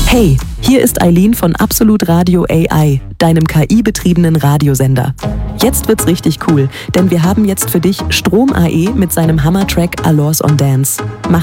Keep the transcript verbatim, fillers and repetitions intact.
Hey, hier ist Eileen von Absolut Radio A I, deinem K I-betriebenen Radiosender. Jetzt wird's richtig cool, denn wir haben jetzt für dich Strom A E mit seinem Hammer-Track Allures on Dance. Mach